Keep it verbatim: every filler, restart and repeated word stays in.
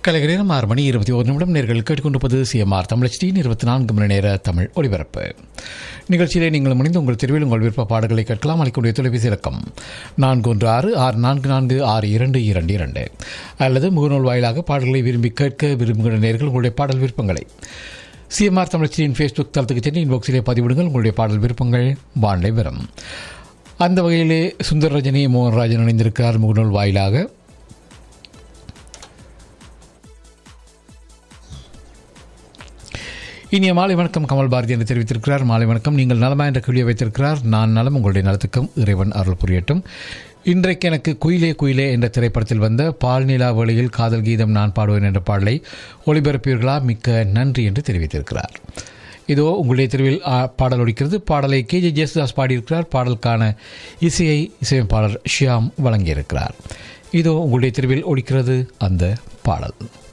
கலைஞரிடம் ஆறு மணி இருபத்தி ஒரு நிமிடம் நேர்கள் கேட்டுக்கொண்டிருப்பது சிஎம்ஆர் தமிழச்சியின் இருபத்தி நான்கு மணி நேர தமிழ் ஒலிபரப்பு நிகழ்ச்சியிலே நீங்கள் முடிந்து உங்கள் தெருவில் உங்கள் விருப்ப பாடல்களை கேட்கலாம். அளிக்கக்கூடிய தொலைபேசி இலக்கம் நான்கு ஒன்று ஆறு ஆறு நான்கு நான்கு ஆறு இரண்டு இரண்டு இரண்டு அல்லது முகநூல் வாயிலாக பாடல்களை விரும்பி கேட்க விரும்புகிற நேர்கள் உங்களுடைய பாடல் விருப்பங்களை சிஎம்ஆர் தமிழச்சியின் ஃபேஸ்புக் தளத்துக்கு சென்று இன்பாக்ஸிலே பதிவிடுங்கள். உங்களுடைய பாடல் விருப்பங்கள் வானிலை வரும். அந்த வகையிலே சுந்தரரஜினி மோகன்ராஜன் இணைந்திருக்கிறார் முகநூல் வாயிலாக. இனிய மாலை வணக்கம் கமல் பாரதி என்று தெரிவித்திருக்கிறார். மாலை வணக்கம், நீங்கள் நலமா என்ற கேள்வியை வைத்திருக்கிறார். நான் நலம், உங்களுடைய நலத்துக்கும் இறைவன் அருள் புரியட்டும். இன்றைக்கு எனக்கு குயிலே குயிலே என்ற திரைப்படத்தில் வந்த பால் நிலா வேளையில் காதல் கீதம் நான் பாடுவேன் என்ற பாடலை ஒளிபரப்பீர்களா? மிக்க நன்றி என்று தெரிவித்திருக்கிறார். இதோ உங்களுடைய தெருவில் பாடல் ஒலிக்கிறது. பாடலை கே ஜே ஜேசுதாஸ் பாடியிருக்கிறார். பாடலுக்கான இசையை இசையமைப்பாளர் ஷியாம் வழங்கியிருக்கிறார். இதோ உங்களுடைய தெருவில் ஒலிக்கிறது அந்த பாடல்.